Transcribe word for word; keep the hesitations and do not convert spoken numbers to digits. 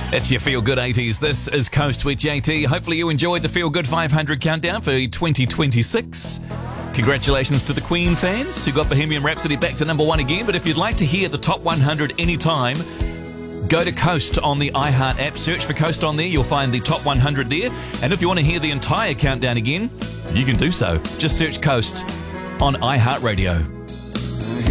It's your Feel Good eighties. This is Coast with J T. Hopefully you enjoyed the Feel Good five hundred countdown for twenty twenty-six. Congratulations to the Queen fans who got Bohemian Rhapsody back to number one again. But if you'd like to hear the top one hundred anytime, go to Coast on the iHeart app. Search for Coast on there. You'll find the top one hundred there. And if you want to hear the entire countdown again, you can do so. Just search Coast on iHeartRadio.